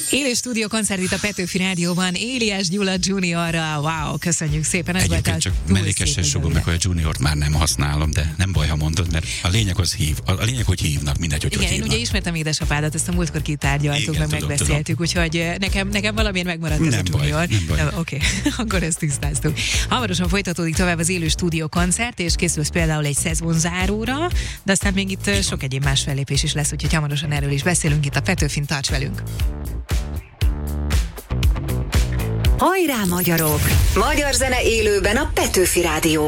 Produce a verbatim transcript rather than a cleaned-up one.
Élő stúdió koncert itt a Petőfi Rádióban, Éliás Gyula Juniorral. Wow, köszönjük szépen. Egyébként csak mellékesen sugom meg, hogy a Juniort már nem használom, de nem baj, ha mondod, mert a lényeg az hív. A lényeg, hogy hívnak, mindegy, hogy igen, hogy én hívnak. ugye ismertem édesapádat, ezt a múltkor kitárgyaltuk, igen, meg tudom, megbeszéltük, tudom. úgyhogy nekem, nekem valamiért megmaradt ez nem a Junior. Baj, nem baj. Oké, okay. Akkor ezt tisztáztuk. Hamarosan folytatódik tovább az élő stúdió koncert, és készülsz például egy szezonzáróra, de aztán még itt igen. sok egyéb más fellépés is lesz, úgyhogy hamarosan erről is beszélünk itt a Petőfin, tarts velünk! Hajrá, magyarok! Magyar zene élőben a Petőfi Rádió.